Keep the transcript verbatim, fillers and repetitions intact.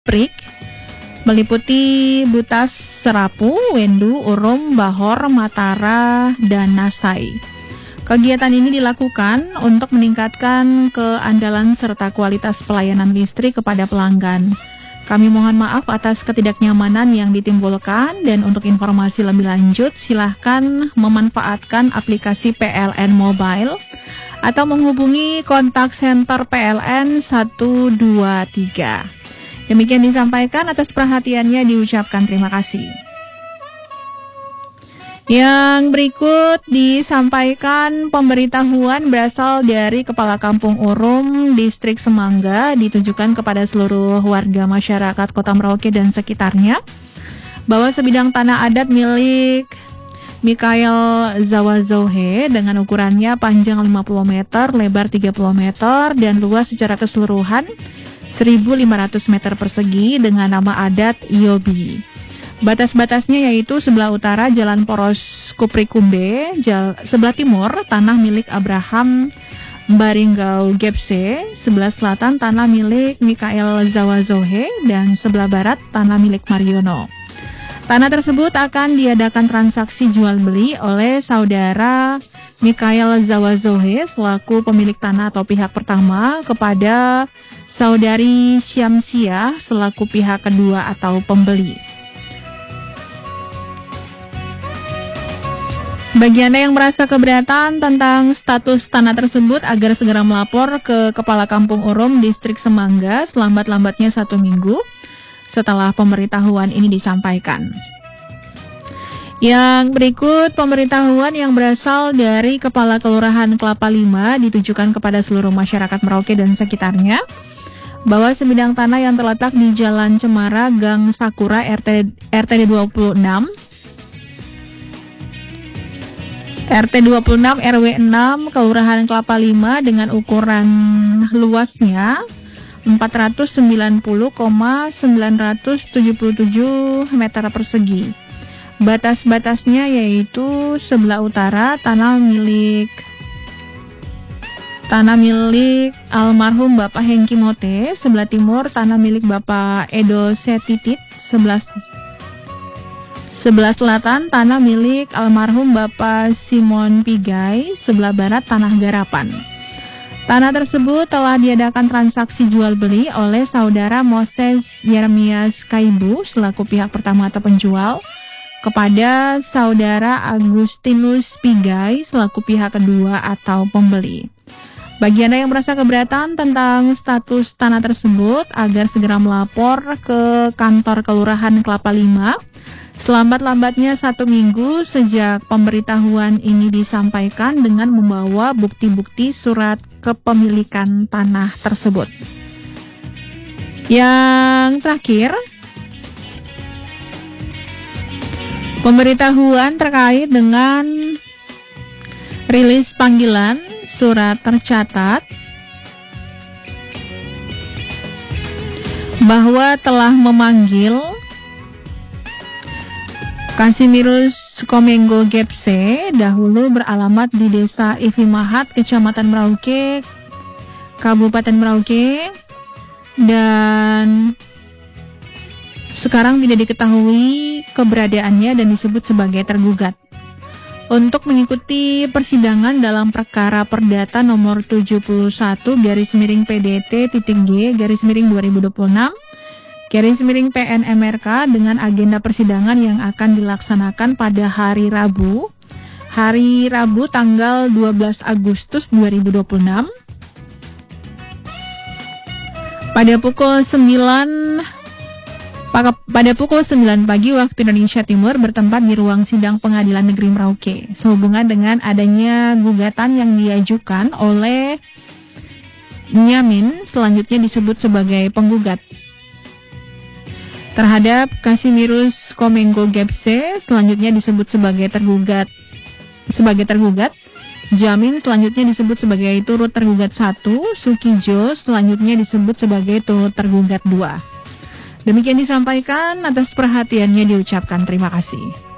Prik meliputi Butas, Serapu, Wendu, Urum, Bahor, Matara, dan Nasai. Kegiatan ini dilakukan untuk meningkatkan keandalan serta kualitas pelayanan listrik kepada pelanggan. Kami mohon maaf atas ketidaknyamanan yang ditimbulkan, dan untuk informasi lebih lanjut silahkan memanfaatkan aplikasi P L N Mobile atau menghubungi kontak center P L N satu dua tiga. Demikian disampaikan, atas perhatiannya diucapkan terima kasih. Yang berikut disampaikan pemberitahuan berasal dari Kepala Kampung Urum, Distrik Semangga, ditujukan kepada seluruh warga masyarakat Kota Merauke dan sekitarnya, bahwa sebidang tanah adat milik Mikhail Zawazohe dengan ukurannya panjang lima puluh meter, lebar tiga puluh meter, dan luas secara keseluruhan seribu lima ratus meter persegi dengan nama adat Yobi. Batas-batasnya yaitu sebelah utara Jalan Poros Kuprikumbe, jal, sebelah timur tanah milik Abraham Baringgau Gepse, sebelah selatan tanah milik Mikhail Zawazohe, dan sebelah barat tanah milik Mariono. Tanah tersebut akan diadakan transaksi jual beli oleh saudara Mikhail Zawazohe selaku pemilik tanah atau pihak pertama kepada saudari Syamsiah selaku pihak kedua atau pembeli. Bagi Anda yang merasa keberatan tentang status tanah tersebut, agar segera melapor ke Kepala Kampung Urum Distrik Semangga selambat-lambatnya satu minggu setelah pemberitahuan ini disampaikan. Yang berikut pemberitahuan yang berasal dari Kepala Kelurahan Kelapa Lima ditujukan kepada seluruh masyarakat Merauke dan sekitarnya, bahwa sebidang tanah yang terletak di Jalan Cemara, Gang Sakura, R T R T dua puluh enam R T dua puluh enam R W enam Kelurahan Kelapa Lima dengan ukuran luasnya empat ratus sembilan puluh koma sembilan tujuh tujuh meter persegi. Batas-batasnya yaitu sebelah utara tanah milik tanah milik almarhum Bapak Hengki Mote, sebelah timur tanah milik Bapak Edo Setitit, sebelah sebelah selatan tanah milik almarhum Bapak Simon Pigai, sebelah barat tanah garapan. Tanah tersebut telah diadakan transaksi jual beli oleh saudara Moses Yeremias Kaibu selaku pihak pertama atau penjual kepada saudara Agustinus Pigai selaku pihak kedua atau pembeli. Bagi Anda yang merasa keberatan tentang status tanah tersebut, agar segera melapor ke kantor Kelurahan Kelapa Lima selambat-lambatnya satu minggu sejak pemberitahuan ini disampaikan dengan membawa bukti-bukti surat kepemilikan tanah tersebut. Yang terakhir, pemberitahuan terkait dengan rilis panggilan surat tercatat bahwa telah memanggil Kasimirus Komenggo Gepse, dahulu beralamat di Desa Ivimahat, Kecamatan Merauke, Kabupaten Merauke, dan sekarang tidak diketahui keberadaannya dan disebut sebagai tergugat. Untuk mengikuti persidangan dalam perkara perdata nomor tujuh puluh satu garis miring P D T titik G garis miring dua ribu dua puluh enam garis miring P N M R K dengan agenda persidangan yang akan dilaksanakan pada hari Rabu, hari Rabu tanggal dua belas Agustus dua ribu dua puluh enam pada pukul sembilan pada pukul sembilan pagi waktu Indonesia Timur, bertempat di ruang sidang Pengadilan Negeri Merauke, sehubungan dengan adanya gugatan yang diajukan oleh Nyamin, selanjutnya disebut sebagai penggugat, terhadap Kasimirus Komenggo Gepse, selanjutnya disebut sebagai tergugat sebagai tergugat Jamin, selanjutnya disebut sebagai turut tergugat satu, Sukijo, selanjutnya disebut sebagai turut tergugat dua. Demikian disampaikan, atas perhatiannya diucapkan terima kasih.